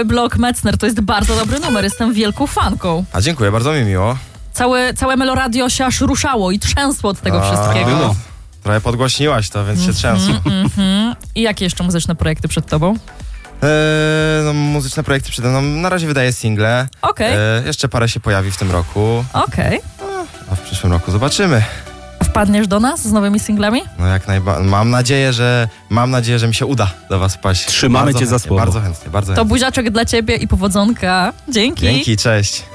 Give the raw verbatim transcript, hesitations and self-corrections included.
Blok Metzner, to jest bardzo dobry numer, jestem wielką fanką. A dziękuję, bardzo mi miło. Całe, całe Meloradio się aż ruszało i trzęsło od tego A, wszystkiego. no, trochę podgłośniłaś to, więc się trzęsło. Mm-hmm. I jakie jeszcze muzyczne projekty przed tobą? Eee, no, muzyczne projekty przede mną. Na razie wydaję single. Okej. Okay. Eee, jeszcze parę się pojawi w tym roku. Okej. Okay. A w przyszłym roku zobaczymy. Wpadniesz do nas z nowymi singlami? No jak najbardziej. Mam nadzieję, że mam nadzieję, że mi się uda do was wpaść. Trzymamy bardzo cię chętnie, za słowo. Bardzo chętnie, bardzo To chętnie. buziaczek dla ciebie i powodzonka. Dzięki. Dzięki, cześć.